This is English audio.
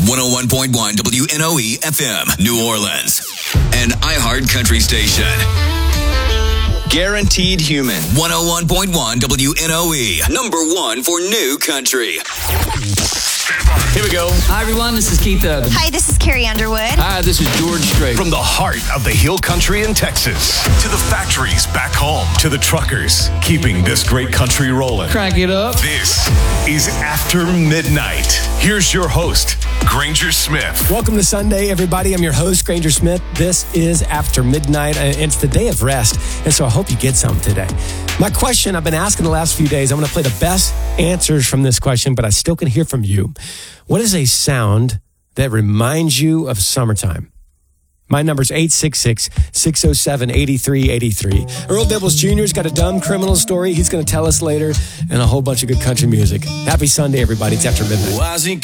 101.1 WNOE FM, New Orleans. An iHeart country station. Guaranteed Human. 101.1 WNOE. Number one for new country. Here we go. Hi, everyone. This is Keith Urban. Hi, this is Carrie Underwood. Hi, this is George Strait. From the heart of the Hill Country in Texas to the factories back home to the truckers keeping this great country rolling. Crank it up. This is After Midnight. Here's your host, Granger Smith. Welcome to Sunday, everybody. I'm your host, Granger Smith. This is After Midnight, and it's the day of rest, and so I hope you get some today. My question I've been asking the last few days, I'm going to play the best answers from this question, but I still can hear from you. What is a sound that reminds you of summertime? My number's 866-607-8383. Earl Dibbles Jr.'s got a dumb criminal story he's going to tell us later, and a whole bunch of good country music. Happy Sunday, everybody. It's After Midnight. Why's he